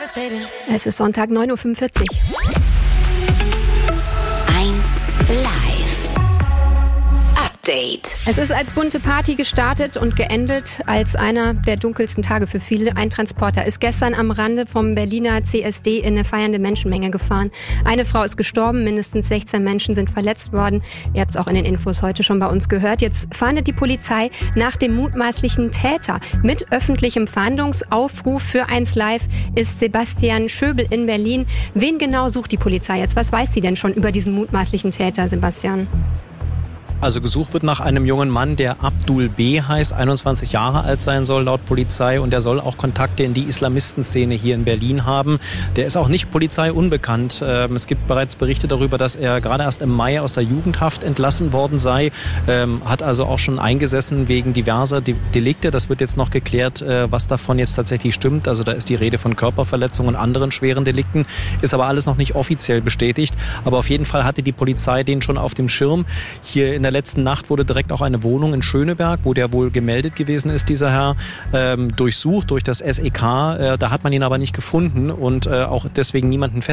Es ist Sonntag 9.45 Uhr. 1 Live Update. Es ist als bunte Party gestartet und geendet als einer der dunkelsten Tage für viele. Ein Transporter ist gestern am Rande vom Berliner CSD in eine feiernde Menschenmenge gefahren. Eine Frau ist gestorben, mindestens 16 Menschen sind verletzt worden. Ihr habt es auch in den Infos heute schon bei uns gehört. Jetzt fahndet die Polizei nach dem mutmaßlichen Täter. Mit öffentlichem Fahndungsaufruf für 1 Live ist Sebastian Schöbel in Berlin. Wen genau sucht die Polizei jetzt? Was weiß sie denn schon über diesen mutmaßlichen Täter, Sebastian? Also gesucht wird nach einem jungen Mann, der Abdul B. heißt, 21 Jahre alt sein soll laut Polizei, und der soll auch Kontakte in die Islamistenszene hier in Berlin haben. Der ist auch nicht polizeiunbekannt. Es gibt bereits Berichte darüber, dass er gerade erst im Mai aus der Jugendhaft entlassen worden sei, hat also auch schon eingesessen wegen diverser Delikte. Das wird jetzt noch geklärt, was davon jetzt tatsächlich stimmt. Also da ist die Rede von Körperverletzungen und anderen schweren Delikten, ist aber alles noch nicht offiziell bestätigt. Aber auf jeden Fall hatte die Polizei den schon auf dem Schirm. Hier in der letzten Nacht wurde direkt auch eine Wohnung in Schöneberg, wo der wohl gemeldet gewesen ist, dieser Herr, durchsucht durch das SEK. Da hat man ihn aber nicht gefunden und auch deswegen niemanden